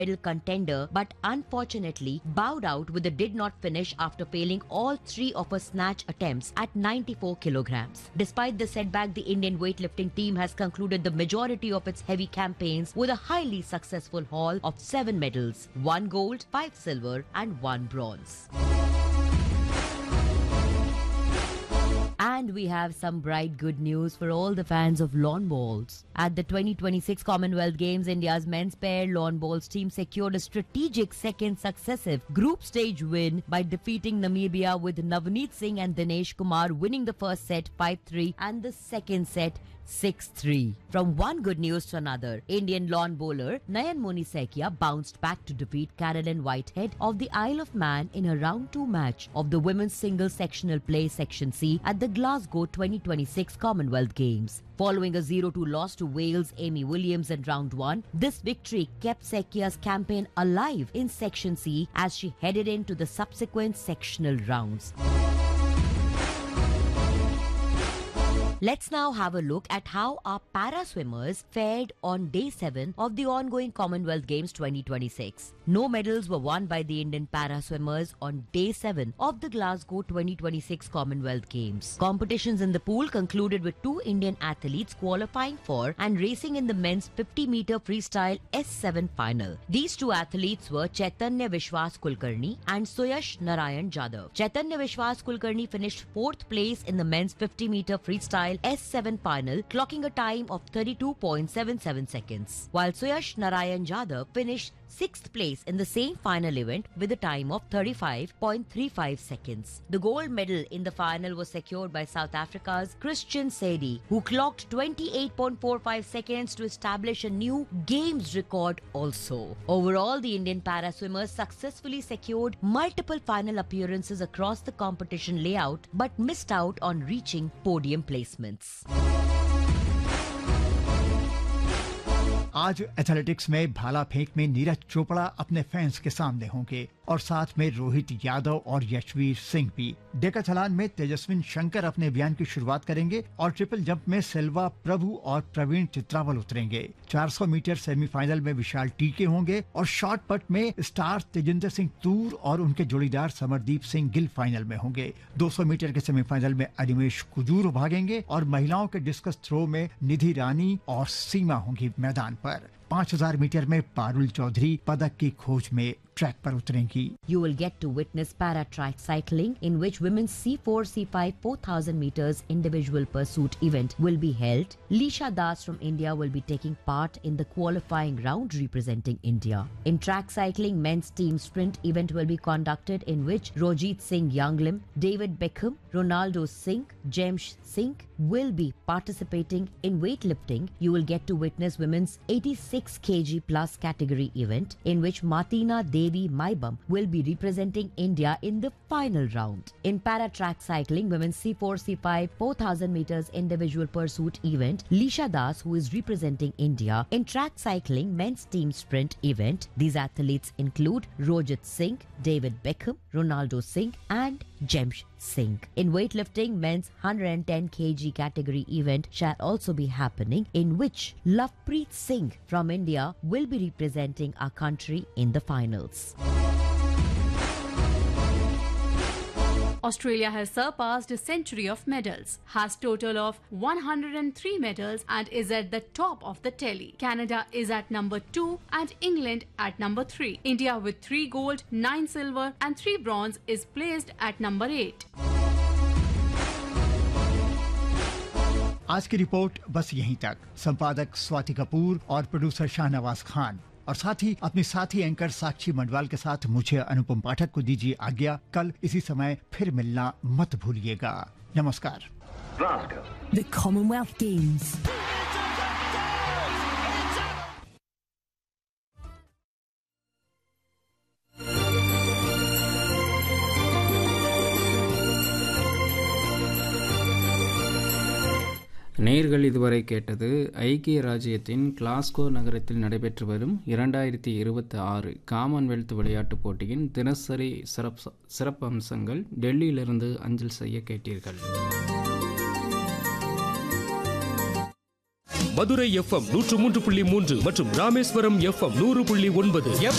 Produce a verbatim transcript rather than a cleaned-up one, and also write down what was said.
medal contender, but unfortunately bowed out with a did not finish after failing all three of her snatch attempts at ninety-four kilograms. Despite the setback, the Indian weightlifting team has concluded the majority of its heavy campaigns with a highly successful haul of seven medals, one gold, five silver and one bronze. And we have some bright good news for all the fans of lawn bowls. At the twenty twenty-six Commonwealth Games, India's men's pair lawn bowls team secured a strategic second successive group stage win by defeating Namibia, with Navneet Singh and Dinesh Kumar winning the first set five three and the second set six three. From one good news to another, Indian lawn bowler Nayan Monisekia bounced back to defeat Carolyn Whitehead of the Isle of Man in a round two match of the women's single sectional play section C at the Glasgow twenty twenty-six Commonwealth Games. Following a zero two loss to Wales' Amy Williams in round one, this victory kept Sekia's campaign alive in section C as she headed into the subsequent sectional rounds. Let's now have a look at how our para swimmers fared on day seven of the ongoing Commonwealth Games twenty twenty-six. No medals were won by the Indian para swimmers on day seven of the Glasgow twenty twenty-six Commonwealth Games. Competitions in the pool concluded with two Indian athletes qualifying for and racing in the men's fifty meter freestyle S seven final. These two athletes were Chaitanya Vishwas Kulkarni and Suyash Narayan Jadhav. Chaitanya Vishwas Kulkarni finished fourth place in the men's fifty meter freestyle S seven final, clocking a time of thirty-two point seven seven seconds, while Suyash Narayan Jadhav finished sixth place in the same final event with a time of thirty-five point three five seconds. The gold medal in the final was secured by South Africa's Christian Sedi, who clocked twenty-eight point four five seconds to establish a new games record also. Overall, the Indian para swimmers successfully secured multiple final appearances across the competition layout but missed out on reaching podium placements. आज athletics में भाला फेंक में नीरज चोपड़ा अपने fans के सामने होंगे और साथ में रोहित यादव और यशवीर सिंह भी। डेकाथलॉन में तेजस्विन शंकर अपने अभियान की शुरुआत करेंगे और ट्रिपल जंप में सेल्वा प्रभु और प्रवीण चित्रावल उतरेंगे। चार सौ मीटर सेमीफाइनल में विशाल टीके होंगे और शॉट पट में स्टार तेजिंदर सिंह तूर और उनके जोड़ीदार समरदीप सिंह गिल फाइनल में होंगे। दो सौ मीटर के सेमीफाइनल में अनिमेश कुजूर भागेंगे और महिलाओं के डिस्कस थ्रो में निधि रानी और सीमा होंगी मैदान पर। पाँच हज़ार मीटर में पारुल चौधरी पदक की खोज में ट्रैक पर उतरेंगी। You will get to witness para track cycling, in which women's C four C five four thousand meters individual pursuit event will be held. Lisha Das from India will be taking part in the qualifying round representing India. In track cycling, men's team sprint event will be conducted, in which Rojit Singh Younglim, David Beckham, Ronaldo Singh, James Singh will be participating. In weightlifting, you will get to witness women's eighty-six kilograms plus category event, in which Martina Devi Maibam will be representing India in the final round. In para track cycling, women's C four C five four thousand meters individual pursuit event, Lisha Das, who is representing India. In track cycling, men's team sprint event, these athletes include Rojit Singh, David Beckham, Ronaldo Singh and James Singh. In weightlifting, men's one hundred ten kilograms category event shall also be happening, in which Lovepreet Singh from India will be representing our country in the finals. Australia has surpassed a century of medals, has total of one hundred three medals and is at the top of the tally. Canada is at number two and England at number three. India with three gold, nine silver and three bronze is placed at number eight. आज की report बस यहीं तक। संपादक स्वाति कपूर और producer Shahnawaz Khan और साथ ही अपनी साथी एंकर साक्षी मंडवाल के साथ मुझे अनुपम पाठक को दीजिए आज्ञा। कल इसी समय फिर मिलना मत भूलिएगा। नमस्कार। The Commonwealth Games. நேயர்கள் இதுவரை கேட்டது ஐக்கிய ராஜ்யத்தின் கிளாஸ்கோ நகரத்தில் நடைபெற்று வரும் இரண்டாயிரத்தி இருபத்தி ஆறு காமன்வெல்த் விளையாட்டுப் போட்டியின் தினசரி சிறப்பு சிறப்பம்சங்கள் டெல்லியிலிருந்து அஞ்சல் செய்ய கேட்டீர்கள். மதுரை எஃப்எம் நூற்று மூன்று புள்ளி மூன்று மற்றும் ராமேஸ்வரம் எஃப்எம் நூறு புள்ளி ஒன்பது.